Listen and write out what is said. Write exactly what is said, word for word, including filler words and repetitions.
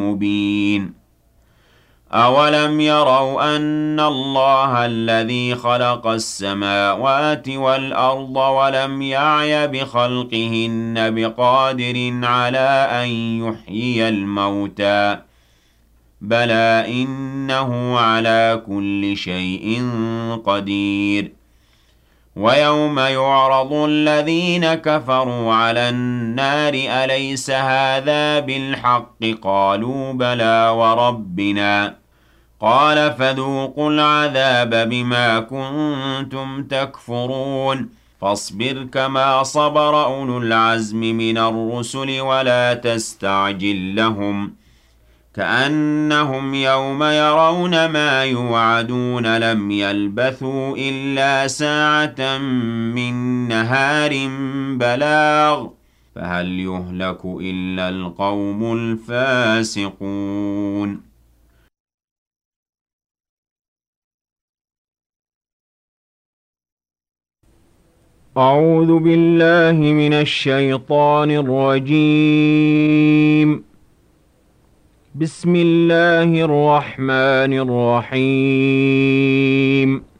مبين أولم يروا أن الله الذي خلق السماوات والأرض ولم يعي بخلقهن بقادر على أن يحيي الموتى بلى إنه على كل شيء قدير ويوم يعرض الذين كفروا على النار أليس هذا بالحق قالوا بلى وربنا قال فذوقوا العذاب بما كنتم تكفرون فاصبر كما صبر أولو العزم من الرسل ولا تستعجل لهم كأنهم يوم يرون ما يوعدون لم يلبثوا إلا ساعة من نهار بلاغ فهل يهلك إلا القوم الفاسقون أعوذ بالله من الشيطان الرجيم بسم الله الرحمن الرحيم